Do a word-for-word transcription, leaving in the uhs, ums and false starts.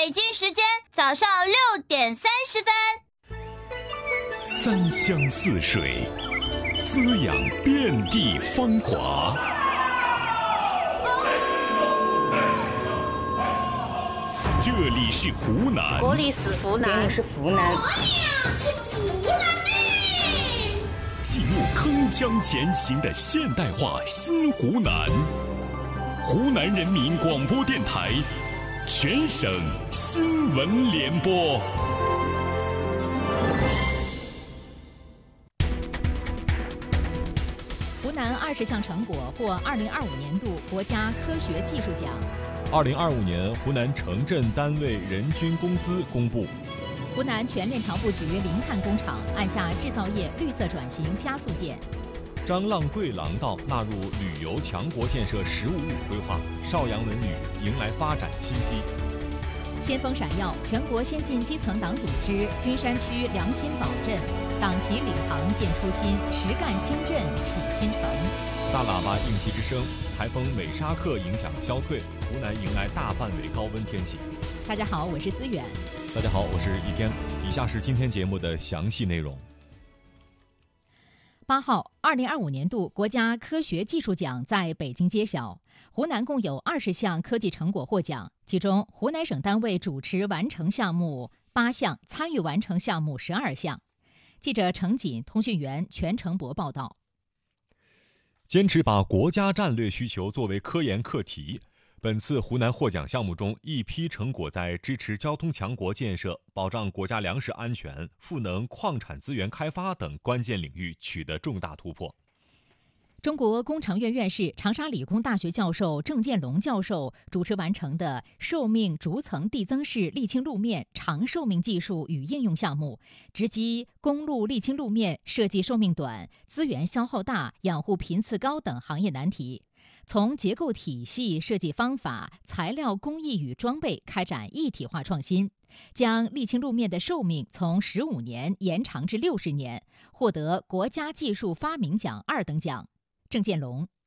北京时间早上六点三十分。 三湘四水，滋养遍地芳华。这里是湖南， 国里是湖南， 这里是湖南， 是湖南妹。 记录铿锵前行的现代化新湖南。湖南人民广播电台全省新闻联播。 湖南二十项成果获二零二五年度国家科学技术奖。 二零二五年湖南城镇单位人均工资公布。 湖南全链条布局零碳工厂按下制造业绿色转型加速键。 张浪贵廊道纳入旅游强国建设“十五五”规划，邵阳文旅迎来发展新机。 先锋闪耀，全国先进基层党组织君山区良心保镇，党旗领航见初心，实干兴镇起新城。 大喇叭应急之声，台风美沙克影响消退，湖南迎来大范围高温天气。 大家好，我是思远。 大家好，我是一天。以下是今天节目的详细内容。 八号，二零二五年度国家科学技术奖在北京揭晓，湖南共有二十项科技成果获奖，其中湖南省单位主持完成项目八项，参与完成项目十二项。记者程锦、通讯员全程博报道。 坚持把国家战略需求作为科研课题，本次湖南获奖项目中，一批成果在支持交通强国建设、保障国家粮食安全、赋能矿产资源开发等关键领域取得重大突破。 中国工程院院士、长沙理工大学教授郑建龙教授主持完成的寿命逐层递增式沥青路面长寿命技术与应用项目，直击公路沥青路面设计寿命短、资源消耗大、养护频次高等行业难题。从结构体系、设计方法、材料工艺与装备开展一体化创新，将沥青路面的寿命从十五年延长至六十年，获得国家技术发明奖二等奖。郑建龙：